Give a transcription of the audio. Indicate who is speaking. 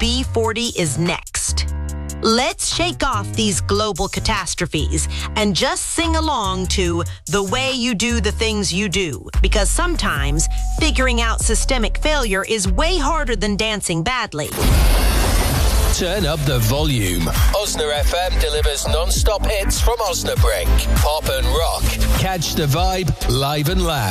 Speaker 1: UB40 is next. Let's shake off these global catastrophes and just sing along to The Way You Do the Things You Do, because sometimes figuring out systemic failure is way harder than dancing badly.
Speaker 2: Turn up the volume. Osna FM delivers non-stop hits from Osnabrück. Pop and rock. Catch the vibe live and loud.